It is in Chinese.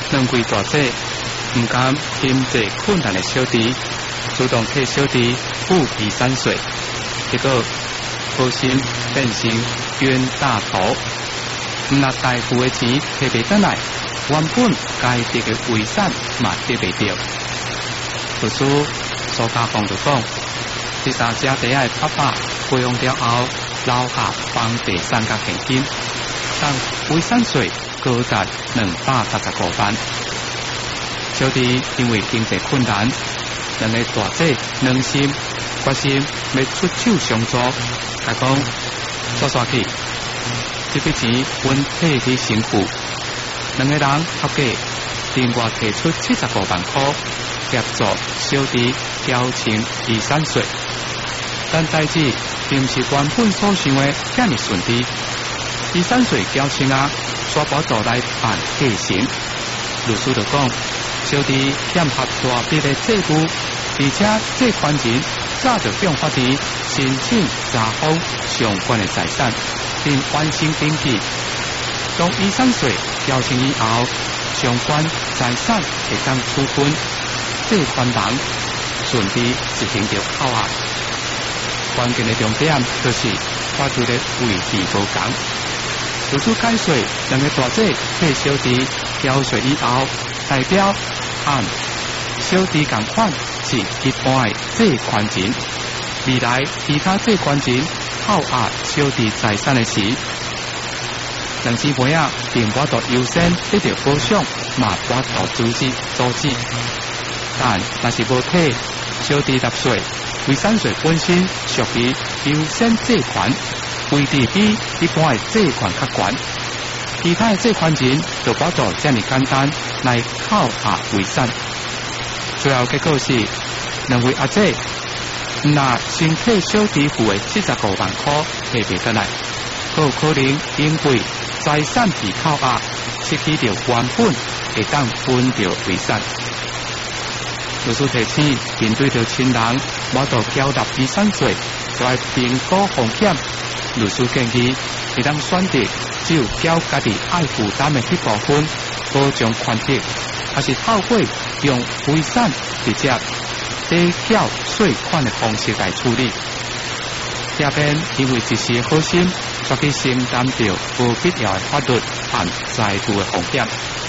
两位大姐唔敢经济困难的小弟，主动替小弟付遗产税，结果好心变成冤大头，唔拿大户的钱摕袂转来，原本该得的遗产嘛得袂到。律师苏家峰就讲，第三家底下爸爸培养了后，留下房地产甲现金，但遗产税高达285万。小弟因为经济困难，两个大姐良心决心要出手相助，他讲刷去，这笔钱阮替你身付。两个人合计另外提出75万块，协助小弟缴清遗产税。但代志并不是原本所想的遐尼顺利，遗产税缴清啊，刷保组来办继承。律师就讲，小弟欠合大笔的债务，而且这款钱早就向法庭申请查封相关的财产，并完成登记。当遗产税缴清以后，相关财产会当处分，这款人顺利执行着扣押。关键的重点就是法律的位置无同。律师解释，两个大姐替小弟缴税以后，代表按小弟同款是一般的借款钱，未来其他借款钱扣押小弟财产的时，两姊妹啊并无度优先得到保障，嘛无度阻止。但若是无替小弟纳税，遗产税本身属于优先借款，位置比一般的借款较悬。其他的借款钱就无度这么简单来扣押遗产。最后结果是，两位阿姐若先替小弟付的75万块摕袂转来，有可能因为财产被扣押，失去掉原本会当分掉遗产。律师提醒，面对着亲人无度缴纳遗产税，就要评估风险。律师建议，会当选择只有缴家己爱负担的迄部分，保障权益，还是透过用遗产直接抵缴税款的方式来处理。这边因为一时好心，却去承担着无必要的法律和财务的风险。